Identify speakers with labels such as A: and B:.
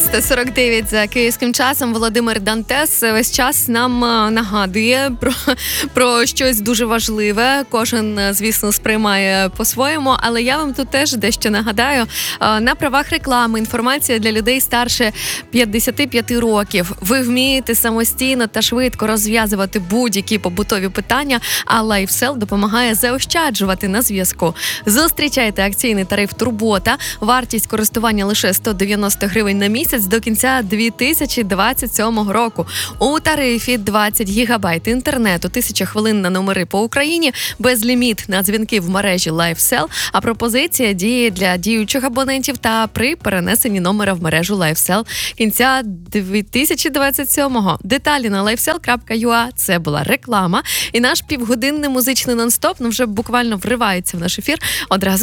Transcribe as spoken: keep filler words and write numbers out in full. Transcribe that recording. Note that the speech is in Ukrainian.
A: шоста сорок дев'ять за київським часом. Володимир Дантес весь час нам нагадує про, про щось дуже важливе. Кожен, звісно, сприймає по-своєму, але я вам тут теж дещо нагадаю. На правах реклами інформація для людей старше п'ятдесят п'ять років. Ви вмієте самостійно та швидко розв'язувати будь-які побутові питання, а LifeSell допомагає заощаджувати на зв'язку. Зустрічайте акційний тариф «Турбота». Вартість користування лише сто дев'яносто гривень на місяць до кінця дві тисячі двадцять сьомого року. У тарифі двадцять гігабайт інтернету, тисяча хвилин на номери по Україні, безліміт на дзвінки в мережі LifeSell, а пропозиція діє для діючих абонентів та при перенесенні номера в мережу LifeSell кінця дві тисячі двадцять сьомого. Деталі на лайфсел крапка ю а. Це була реклама. І наш півгодинний музичний нон-стоп ну, вже буквально вривається в наш ефір. Одразу